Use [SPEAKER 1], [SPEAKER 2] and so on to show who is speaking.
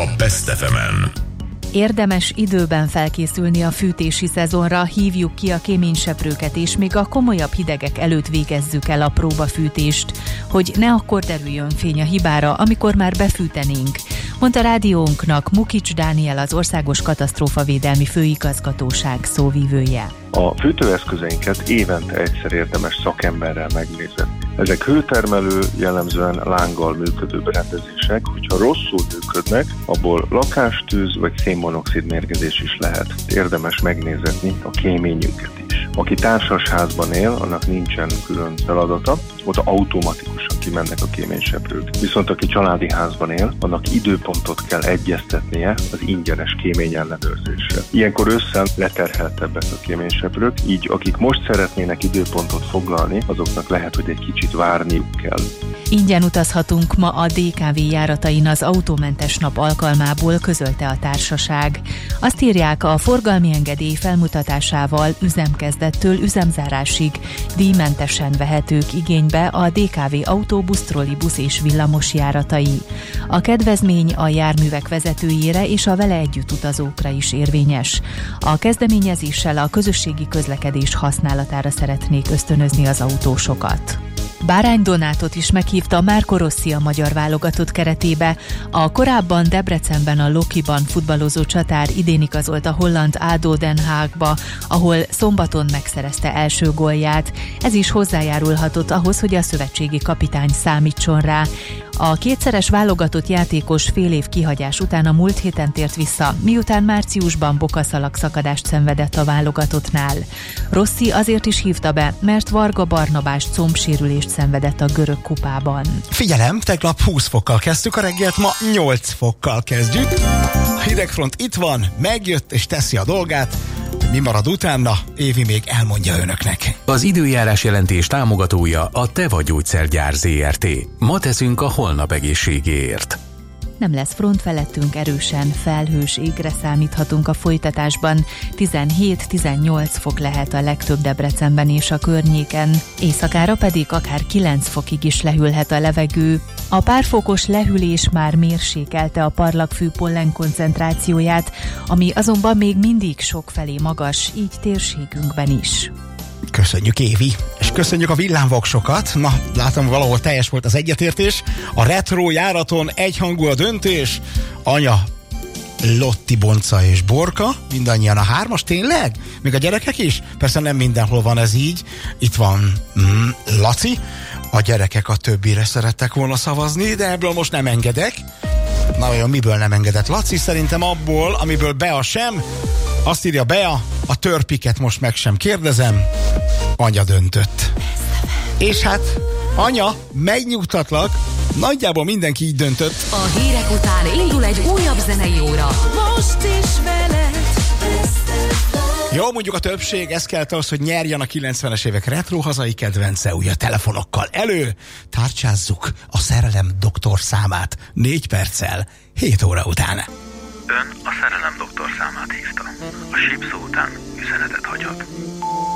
[SPEAKER 1] Best FM-en.
[SPEAKER 2] Érdemes időben felkészülni a fűtési szezonra, hívjuk ki a kéményseprőket, és még a komolyabb hidegek előtt végezzük el a próbafűtést, hogy ne akkor derüljön fény a hibára, amikor már befűtenénk, mondta rádiónknak Mukics Dániel, az Országos Katasztrófavédelmi Főigazgatóság szóvivője.
[SPEAKER 3] A fűtőeszközeinket évente egyszer érdemes szakemberrel megnézni. Ezek hőtermelő, jellemzően lánggal működő berendezések, hogyha rosszul működnek, abból lakástűz vagy szénmonoxid mérgezés is lehet. Érdemes megnézetni a kéményünket is. Aki társasházban él, annak nincsen külön feladata, ott automatikusan kimennek a kéményseprők. Viszont aki családi házban él, annak időpontot kell egyeztetnie az ingyenes kéményellenőrzésre. Ilyenkor ősszel leterheltebbek a kéményseprők, így akik most szeretnének időpontot foglalni, azoknak lehet, hogy egy kicsit várniuk kell.
[SPEAKER 2] Ingyen utazhatunk ma a DKV járatain az autómentes nap alkalmából, közölte a társaság. Azt írják, a forgalmi engedély felmutatásával üzemkezdettől üzemzárásig díjmentesen vehetők igénybe a DKV autóbusz, trollibusz és villamos járatai. A kedvezmény a járművek vezetőjére és a vele együtt utazókra is érvényes. A kezdeményezéssel a közösségi közlekedés használatára szeretnék ösztönözni az autósokat. Bárány Donátot is meghívta Marco Rossi a magyar válogatott keretébe. A korábban Debrecenben a Lokiban futballozó csatár idén igazolt a holland ADO Den Haagba, ahol szombaton megszerezte első gólját. Ez is hozzájárulhatott ahhoz, hogy a szövetségi kapitány számítson rá. A kétszeres válogatott játékos fél év kihagyás után a múlt héten tért vissza, miután márciusban bokaszalag szakadást szenvedett a válogatottnál. Rossi azért is hívta be, mert Varga Barnabás combsérülést szenvedett a görög kupában.
[SPEAKER 4] Figyelem, tegnap 20 fokkal kezdtük a reggelt, ma 8 fokkal kezdjük. A hidegfront itt van, megjött és teszi a dolgát. Mi marad utána, Évi még elmondja önöknek.
[SPEAKER 5] Az időjárás jelentés támogatója a Teva Gyógyszergyár Zrt. Ma teszünk a holnap egészségéért.
[SPEAKER 2] Nem lesz front felettünk, erősen felhős égre számíthatunk a folytatásban. 17-18 fok lehet a legtöbb Debrecenben és a környéken. Éjszakára pedig akár 9 fokig is lehűlhet a levegő. A pár fokos lehűlés már mérsékelte a parlagfű pollen koncentrációját, ami azonban még mindig sokfelé magas, így térségünkben is.
[SPEAKER 4] Köszönjük, Évi, és köszönjük a villámvoksokat. Na, látom, valahol teljes volt az egyetértés. A retro járaton egyhangú a döntés. Anya, Lotti, Bonca és Borka, mindannyian a 3-as, tényleg? Még a gyerekek is? Persze nem mindenhol van ez így. Itt van Laci. A gyerekek a többire szerettek volna szavazni, de ebből most nem engedek. Na olyan, miből nem engedett Laci? Szerintem abból, amiből Bea sem. Azt írja Bea, a törpiket most meg sem kérdezem. Anya döntött. És hát, anya, megnyugtatlak, nagyjából mindenki így döntött.
[SPEAKER 6] A hírek után indul egy újabb zenei óra. Most is veled.
[SPEAKER 4] Jó, mondjuk a többség, ez kellett ahhoz, hogy nyerjen a 90-es évek retro hazai kedvence, ugye a telefonokkal elő. Tárcsázzuk a szerelem doktor számát 4 perccel 7 óra után.
[SPEAKER 7] Ön a szerelem doktor számát hívta. A sípszó után üzenetet hagyott.